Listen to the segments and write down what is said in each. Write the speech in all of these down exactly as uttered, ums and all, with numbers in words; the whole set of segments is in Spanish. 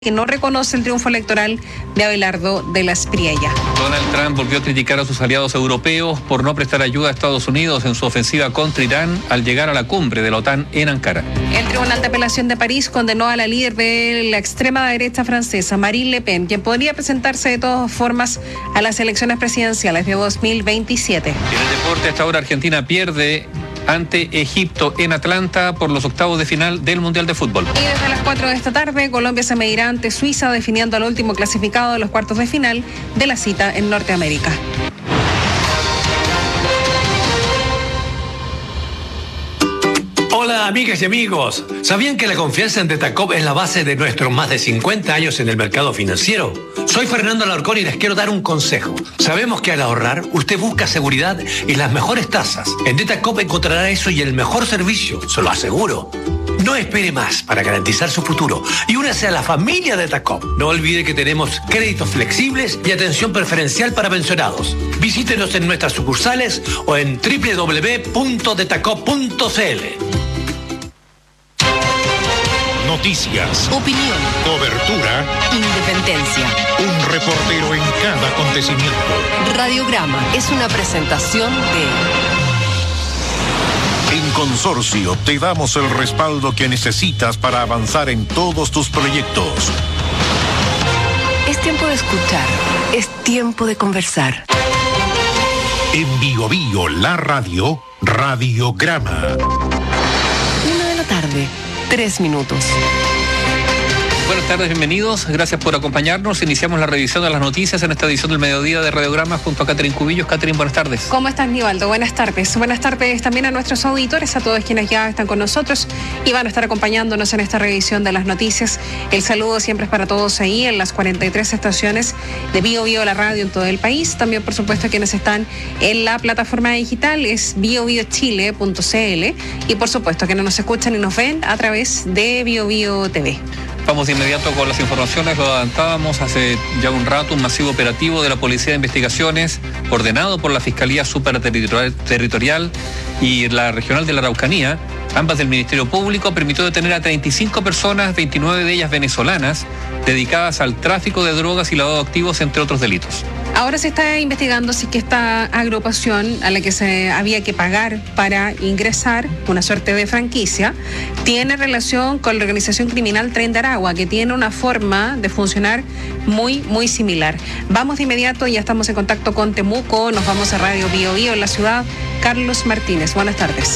que no reconoce el triunfo electoral de Abelardo de la Espriella. Donald Trump volvió a criticar a sus aliados europeos por no prestar ayuda a Estados Unidos en su ofensiva contra Irán al llegar a la cumbre de la OTAN en Ankara. El Tribunal de Apelación de París condenó a la líder de la extrema derecha francesa, Marine Le Pen, quien podría presentarse de todas formas a las elecciones presidenciales de dos mil veintisiete. En el deporte, hasta ahora Argentina pierde ante Egipto en Atlanta por los octavos de final del Mundial de Fútbol. Y desde las cuatro de esta tarde, Colombia se medirá ante Suiza, definiendo al último clasificado de los cuartos de final de la cita en Norteamérica. Hola amigas y amigos, ¿sabían que la confianza en Detacop es la base de nuestros más de cincuenta años en el mercado financiero? Soy Fernando Alarcón y les quiero dar un consejo. Sabemos que al ahorrar usted busca seguridad y las mejores tasas. En Detacop encontrará eso y el mejor servicio, se lo aseguro. No espere más para garantizar su futuro y únase a la familia Detacop. No olvide que tenemos créditos flexibles y atención preferencial para pensionados. Visítenos en nuestras sucursales o en doble u doble u doble u punto detacop punto c l. Noticias, opinión, cobertura, independencia. Un reportero en cada acontecimiento. Radiograma es una presentación de... En Consorcio te damos el respaldo que necesitas para avanzar en todos tus proyectos. Es tiempo de escuchar, es tiempo de conversar. En Bio Bio, la radio, Radiograma. Una de la tarde. Tres minutos. Buenas tardes, bienvenidos. Gracias por acompañarnos. Iniciamos la revisión de las noticias en esta edición del mediodía de Radiograma junto a Catherine Cubillos. Catherine, buenas tardes. ¿Cómo estás, Nivaldo? Buenas tardes. Buenas tardes también a nuestros auditores, a todos quienes ya están con nosotros y van a estar acompañándonos en esta revisión de las noticias. El saludo siempre es para todos ahí en las cuarenta y tres estaciones de Bio Bio, la radio en todo el país. También, por supuesto, quienes están en la plataforma digital es bio bio chile punto c l y, por supuesto, quienes nos escuchan y nos ven a través de Bio Bio T V. Vamos de inmediato con las informaciones. Lo adelantábamos hace ya un rato. Un masivo operativo de la Policía de Investigaciones, ordenado por la Fiscalía Superterritorial y la Regional de la Araucanía, ambas del Ministerio Público, permitió detener a treinta y cinco personas, veintinueve de ellas venezolanas, dedicadas al tráfico de drogas y lavado de activos, entre otros delitos. Ahora se está investigando si que esta agrupación a la que se había que pagar para ingresar, una suerte de franquicia, tiene relación con la organización criminal Tren de Aragua, que tiene una forma de funcionar muy, muy similar. Vamos de inmediato, ya estamos en contacto con Temuco, nos vamos a Radio Bio Bio en la ciudad. Carlos Martínez, buenas tardes.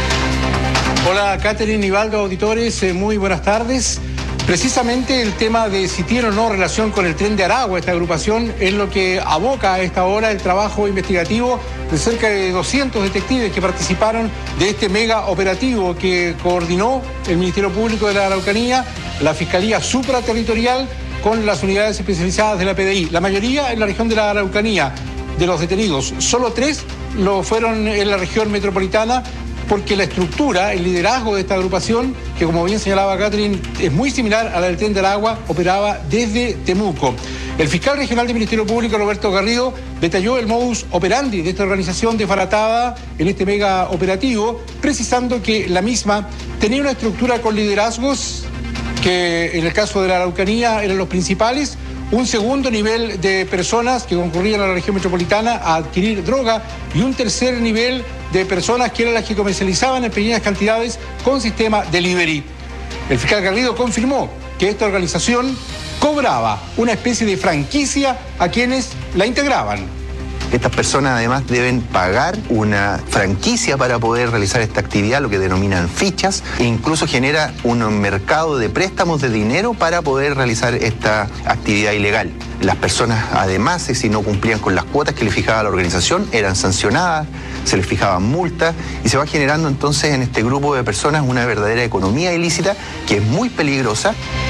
Hola, Catherine, Nivaldo, auditores, eh, muy buenas tardes. Precisamente el tema de si tiene o no relación con el Tren de Aragua, esta agrupación, es lo que aboca a esta hora el trabajo investigativo de cerca de doscientos detectives que participaron de este mega operativo que coordinó el Ministerio Público de la Araucanía, la Fiscalía Supraterritorial con las unidades especializadas de la P D I. La mayoría en la región de la Araucanía de los detenidos, solo tres lo fueron en la región metropolitana, porque la estructura, el liderazgo de esta agrupación, que como bien señalaba Catherine, es muy similar a la del Tren de Aragua, operaba desde Temuco. El fiscal regional del Ministerio Público, Roberto Garrido, detalló el modus operandi de esta organización desbaratada en este mega operativo, precisando que la misma tenía una estructura con liderazgos que en el caso de la Araucanía eran los principales, un segundo nivel de personas que concurrían a la región metropolitana a adquirir droga y un tercer nivel de personas que eran las que comercializaban en pequeñas cantidades con sistema delivery. El fiscal Garrido confirmó que esta organización cobraba una especie de franquicia a quienes la integraban. Estas personas además deben pagar una franquicia para poder realizar esta actividad, lo que denominan fichas, e incluso genera un mercado de préstamos de dinero para poder realizar esta actividad ilegal. Las personas además, si no cumplían con las cuotas que les fijaba la organización, eran sancionadas, se les fijaban multas y se va generando entonces en este grupo de personas una verdadera economía ilícita que es muy peligrosa.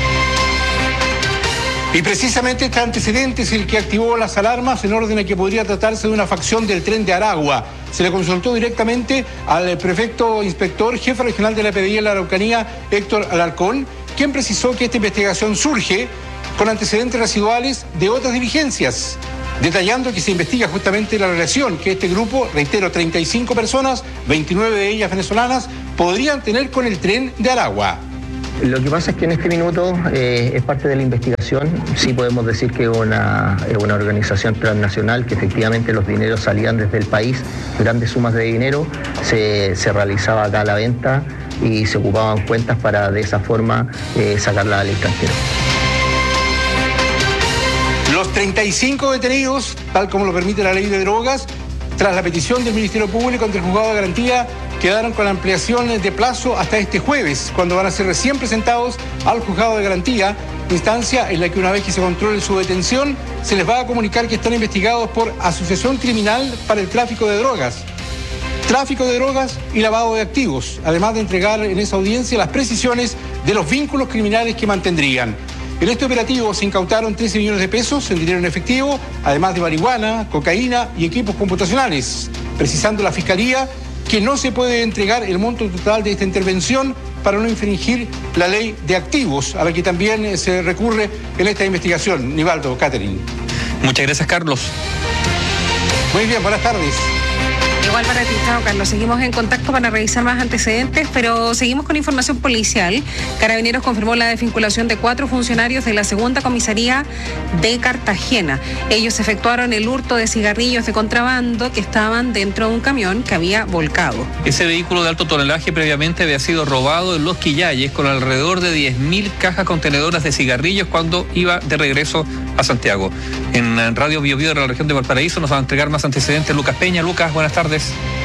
Y precisamente este antecedente es el que activó las alarmas en orden a que podría tratarse de una facción del Tren de Aragua. Se le consultó directamente al prefecto inspector, jefe regional de la P D I en la Araucanía, Héctor Alarcón, quien precisó que esta investigación surge con antecedentes residuales de otras diligencias, detallando que se investiga justamente la relación que este grupo, reitero, treinta y cinco personas, veintinueve de ellas venezolanas, podrían tener con el Tren de Aragua. Lo que pasa es que en este minuto eh, es parte de la investigación. Sí podemos decir que es una, una organización transnacional, que efectivamente los dineros salían desde el país, grandes sumas de dinero, se, se realizaba acá la venta y se ocupaban cuentas para de esa forma eh, sacarla al extranjero. Los treinta y cinco detenidos, tal como lo permite la ley de drogas, tras la petición del Ministerio Público ante el Juzgado de Garantía, quedaron con la ampliación de plazo hasta este jueves, cuando van a ser recién presentados al Juzgado de Garantía, instancia en la que una vez que se controle su detención, se les va a comunicar que están investigados por asociación criminal para el tráfico de drogas, tráfico de drogas y lavado de activos, además de entregar en esa audiencia las precisiones de los vínculos criminales que mantendrían. En este operativo se incautaron trece millones de pesos en dinero en efectivo, además de marihuana, cocaína y equipos computacionales, precisando la Fiscalía que no se puede entregar el monto total de esta intervención para no infringir la ley de activos, a la que también se recurre en esta investigación. Nivaldo, Catherine. Muchas gracias, Carlos. Muy bien, buenas tardes. Igual para ti, chao, Carlos. Seguimos en contacto para revisar más antecedentes, pero seguimos con información policial. Carabineros confirmó la desvinculación de cuatro funcionarios de la segunda comisaría de Cartagena. Ellos efectuaron el hurto de cigarrillos de contrabando que estaban dentro de un camión que había volcado. Ese vehículo de alto tonelaje previamente había sido robado en Los Quillayes con alrededor de diez mil cajas contenedoras de cigarrillos cuando iba de regreso a Santiago. En Radio Bio Bio de la región de Valparaíso nos va a entregar más antecedentes Lucas Peña. Lucas, buenas tardes.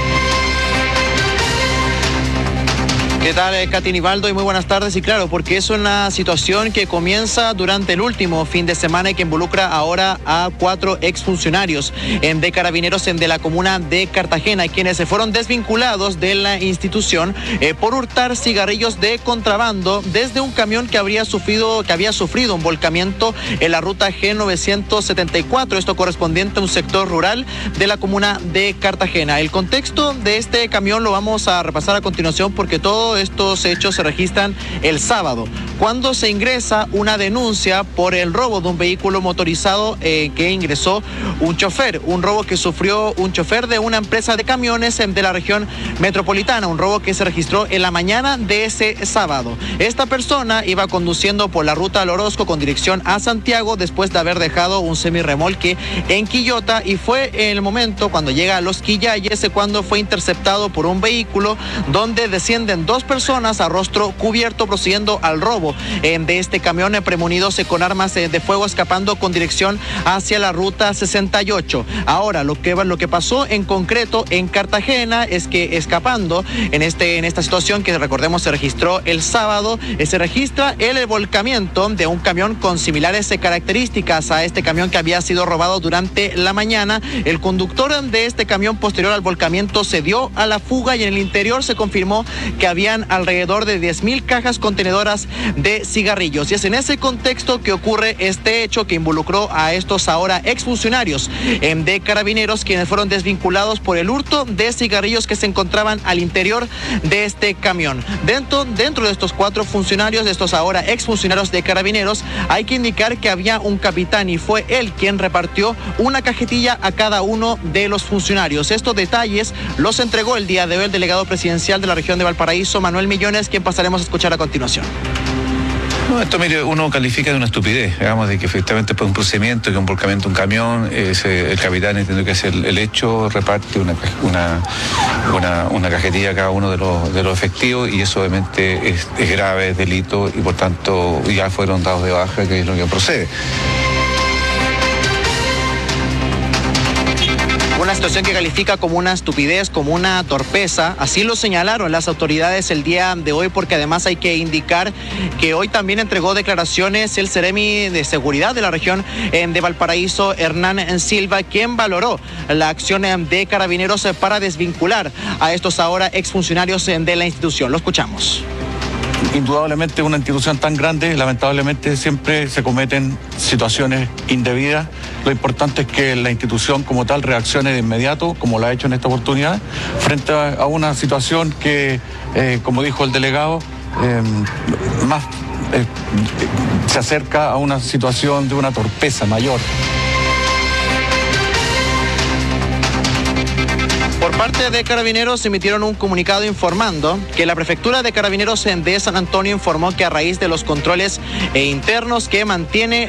¿Qué tal, Katy Nivaldo? Y muy buenas tardes. Y claro, porque es una situación que comienza durante el último fin de semana y que involucra ahora a cuatro exfuncionarios de Carabineros de la comuna de Cartagena, quienes se fueron desvinculados de la institución eh, por hurtar cigarrillos de contrabando desde un camión que habría sufrido, que había sufrido un volcamiento en la ruta G novecientos setenta y cuatro, esto correspondiente a un sector rural de la comuna de Cartagena. El contexto de este camión lo vamos a repasar a continuación, porque todo estos hechos se registran el sábado, cuando se ingresa una denuncia por el robo de un vehículo motorizado eh, que ingresó un chofer, un robo que sufrió un chofer de una empresa de camiones de la región metropolitana, un robo que se registró en la mañana de ese sábado. Esta persona iba conduciendo por la ruta al Orozco con dirección a Santiago después de haber dejado un semirremolque en Quillota, y fue en el momento cuando llega a Los Quillayes cuando fue interceptado por un vehículo donde descienden dos personas a rostro cubierto procediendo al robo eh, de este camión eh, premonidos eh, con armas eh, de fuego, escapando con dirección hacia la ruta sesenta y ocho. Ahora, lo que, lo que pasó en concreto en Cartagena es que escapando en, este, en esta situación que recordemos se registró el sábado, eh, se registra el volcamiento de un camión con similares eh, características a este camión que había sido robado durante la mañana. El conductor de este camión posterior al volcamiento se dio a la fuga y en el interior se confirmó que había alrededor de diez mil cajas contenedoras de cigarrillos. Y es en ese contexto que ocurre este hecho que involucró a estos ahora exfuncionarios de Carabineros, quienes fueron desvinculados por el hurto de cigarrillos que se encontraban al interior de este camión. Dentro, dentro de estos cuatro funcionarios, de estos ahora exfuncionarios de Carabineros, hay que indicar que había un capitán y fue él quien repartió una cajetilla a cada uno de los funcionarios. Estos detalles los entregó el día de hoy el delegado presidencial de la región de Valparaíso, Manuel Millones, quien pasaremos a escuchar a continuación. No, esto, mire, uno califica de una estupidez, digamos, de que efectivamente por un procedimiento, que un volcamiento de un camión, ese, el capitán entiende que es el, el hecho, reparte una, una, una, una cajetilla a cada uno de los, de los efectivos, y eso obviamente es, es grave, es delito, y por tanto ya fueron dados de baja, que es lo que procede. Una situación que califica como una estupidez, como una torpeza. Así lo señalaron las autoridades el día de hoy, porque además hay que indicar que hoy también entregó declaraciones el Seremi de Seguridad de la región de Valparaíso, Hernán Silva, quien valoró la acción de Carabineros para desvincular a estos ahora exfuncionarios de la institución. Lo escuchamos. Indudablemente una institución tan grande, lamentablemente siempre se cometen situaciones indebidas. Lo importante es que la institución como tal reaccione de inmediato, como lo ha hecho en esta oportunidad, frente a una situación que, eh, como dijo el delegado, eh, más eh, se acerca a una situación de una torpeza mayor. Por Parte de Carabineros emitieron un comunicado informando que la Prefectura de Carabineros de San Antonio informó que a raíz de los controles internos que mantiene